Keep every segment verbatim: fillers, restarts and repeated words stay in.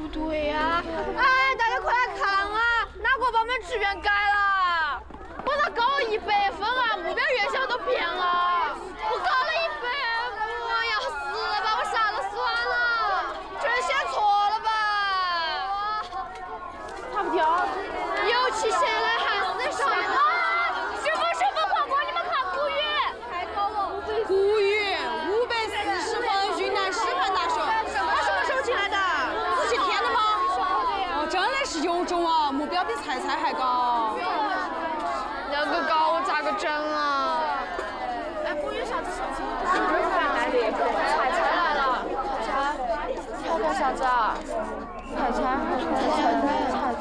对呀！哎，大家快来看啊，哪个把我们志愿改了？我咋高了一百分啊？目标院校都变了，我高了一百分，我要死了吧！我啥都算了，这是写错了吧？擦不掉，有期限来汉四上啊！师傅，师傅，婆婆，你们看古语，太高了， 古语五百四十分，云南师范大学。 他什么时候进来的？ 自己填的吗？哦，真的是有种啊，目标比菜菜还高。 那个高我咋个整啊？哎，古语啥子事情？菜菜来了，菜菜，炒个啥子啊？菜菜，菜菜，菜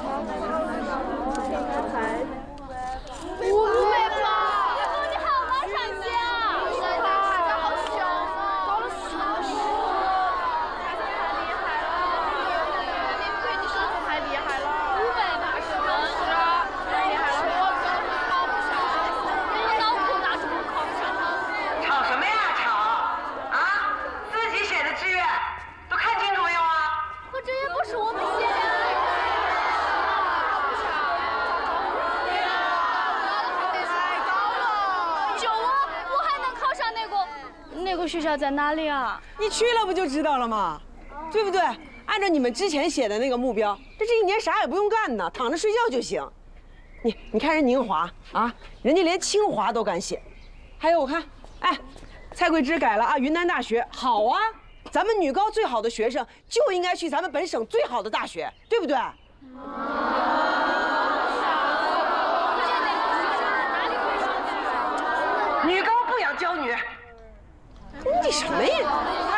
菜，五百八。师傅你好，马上写啊！是的，大家好凶啊！高了四十。太厉害了！你亏你师傅太厉害了。五百八十分。是啊，太厉害了。我根本考不上。我脑壳大，怎么考不上？ 吵什么呀吵？啊，自己写的志愿都看清楚没有啊？ 可这也不是我们写的。那个学校在哪里啊？ 你去了不就知道了吗？对不对？按照你们之前写的那个目标，这这一年啥也不用干呢，躺着睡觉就行。你你看人宁华啊，人家连清华都敢写。还有我看，哎，蔡桂芝改了啊，云南大学好啊，咱们女高最好的学生就应该去咱们本省最好的大学，对不对？ 女高不养娇女。 你什么呀？